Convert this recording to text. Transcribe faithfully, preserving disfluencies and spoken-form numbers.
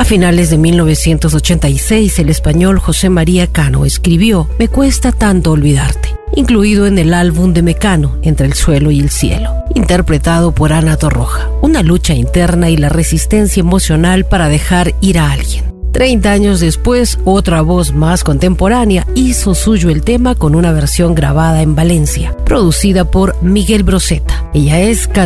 A finales de mil novecientos ochenta y seis, el español José María Cano escribió Me cuesta tanto olvidarte, incluido en el álbum de Mecano, Entre el suelo y el cielo, interpretado por Ana Torroja. Una lucha interna y la resistencia emocional para dejar ir a alguien. Treinta años después, otra voz más contemporánea hizo suyo el tema con una versión grabada en Valencia, producida por Miguel Broseta. Ella es